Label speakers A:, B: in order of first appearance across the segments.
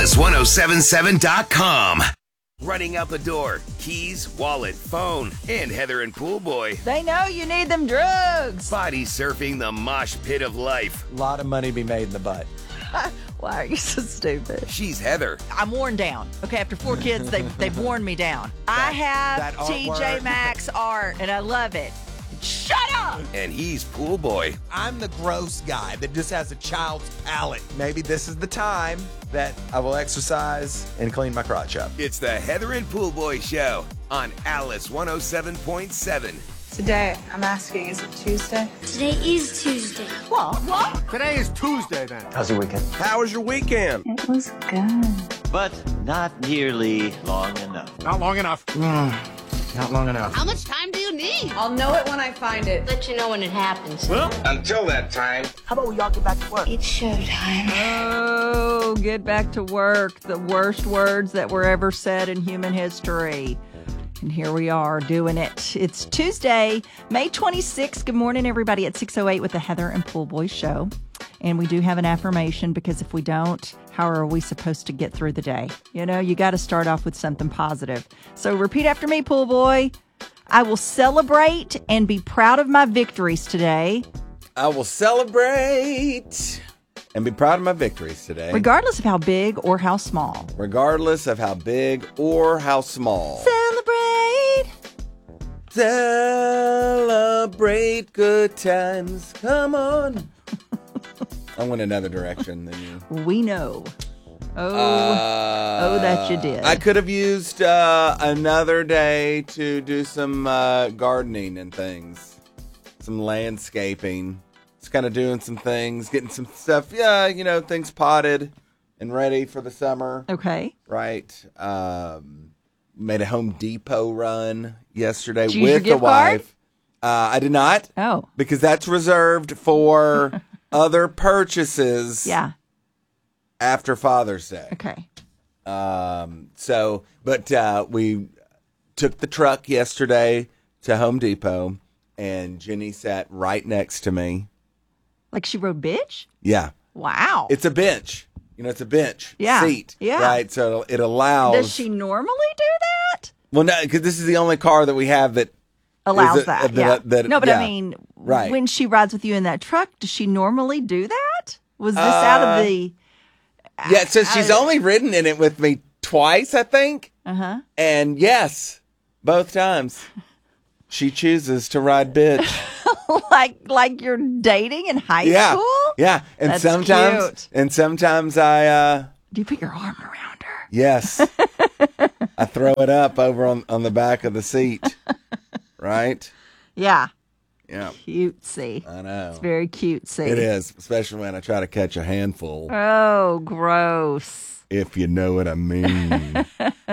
A: Alice1077.com. Running out the door, keys, wallet, phone, and Heather and Pool Boy.
B: They know you need them drugs.
A: Body surfing the mosh pit of life.
C: A lot of money be made in the butt.
B: Why are you so stupid?
A: She's Heather.
B: I'm worn down. Okay, after 4 kids, they've worn me down. I have TJ Maxx art, and I love it. Shut up!
A: And he's Pool Boy.
C: I'm the gross guy that just has a child's palate. Maybe this is the time that I will exercise and clean my crotch up.
A: It's the Heather and Pool Boy Show on Alice 107.7.
D: Today, I'm asking, is it Tuesday?
E: Today is Tuesday.
B: What?
F: Today is Tuesday, then.
C: How's your weekend?
A: How was your weekend?
D: It was good.
G: But not nearly long enough.
F: Not long enough.
C: Not long enough.
E: How much time do you need?
D: I'll know it when I find it.
E: Let you know when it happens.
A: Until that time.
E: It's showtime.
B: Oh, get back to work. The worst words that were ever said in human history. And here we are doing it. It's Tuesday, May 26th. Good morning, everybody, at 6:08 with the Heather and Pool Boy Show. And we do have an affirmation, because if we don't, how are we supposed to get through the day? You know, you got to start off with something positive. So repeat after me, Pool Boy. I will celebrate and be proud of my victories today.
C: I will celebrate and be proud of my victories today.
B: Regardless of how big or how small.
C: Regardless of how big or how small.
B: Celebrate.
C: Celebrate good times. Come on. I went another direction than you.
B: We know. Oh, that you did.
C: I could have used another day to do some gardening and things. Some landscaping. Just kind of doing some things, getting some stuff, things potted and ready for the summer.
B: Okay.
C: Right. Made a Home Depot run yesterday
B: Did you use your
C: with the
B: gift card?
C: wife. I did not.
B: Oh.
C: Because that's reserved for other purchases.
B: Yeah.
C: After Father's Day.
B: Okay.
C: We took the truck yesterday to Home Depot, and Jenny sat right next to me.
B: Like she rode bitch?
C: Yeah.
B: Wow.
C: It's a bench. It's a bench seat.
B: Yeah.
C: Right. So it allows.
B: Does she normally do that?
C: Well, no, because this is the only car that we have that
B: allows
C: is
B: that.
C: yeah.
B: No, but
C: yeah.
B: I mean,
C: Right.
B: when she rides with you in that truck, does she normally do that? Was this out of the?
C: Yeah. So she's only ridden in it with me twice, I think.
B: Uh-huh.
C: And yes, both times she chooses to ride bitch.
B: like you're dating in high school?
C: Yeah. And
B: That's
C: sometimes I
B: do you put your arm around her?
C: yes. I throw it up over on the back of the seat. Right?
B: Yeah.
C: Yeah.
B: Cutesy.
C: I know.
B: It's very cutesy.
C: It is, especially when I try to catch a handful.
B: Oh, gross.
C: If you know what I mean.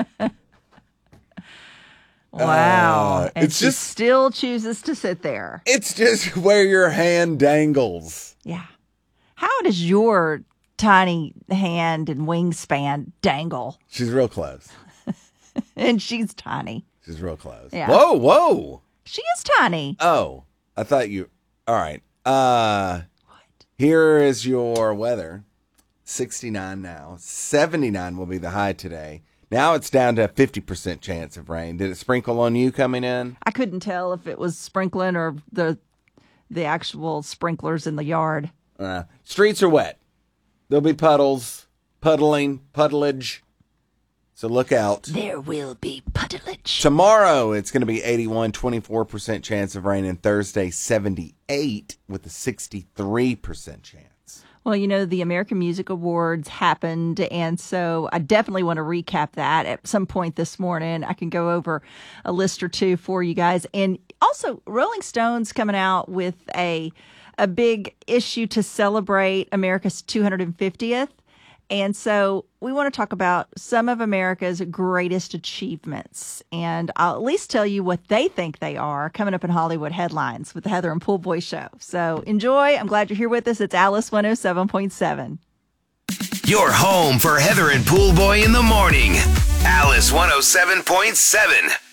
B: Wow. And
C: it's
B: she
C: just
B: still chooses to sit there.
C: It's just where your hand dangles.
B: Yeah. How does your tiny hand and wingspan dangle?
C: She's real close.
B: And she's tiny.
C: She's real close.
B: Yeah.
C: Whoa.
B: She is tiny.
C: Oh, I thought you. All right.
B: What?
C: Here is your weather. 69 now. 79 will be the high today. Now it's down to a 50% chance of rain. Did it sprinkle on you coming in?
B: I couldn't tell if it was sprinkling or the actual sprinklers in the yard.
C: Streets are wet. There'll be puddlage. So look out.
B: There will be puddlage.
C: Tomorrow it's going to be 81, 24% chance of rain, and Thursday 78 with a 63% chance.
B: Well, the American Music Awards happened, and so I definitely want to recap that at some point this morning. I can go over a list or two for you guys. And also, Rolling Stone's coming out with a big issue to celebrate America's 250th. And so we want to talk about some of America's greatest achievements. And I'll at least tell you what they think they are coming up in Hollywood Headlines with the Heather and Pool Boy Show. So enjoy. I'm glad you're here with us. It's Alice 107.7.
A: Your home for Heather and Pool Boy in the morning. Alice 107.7.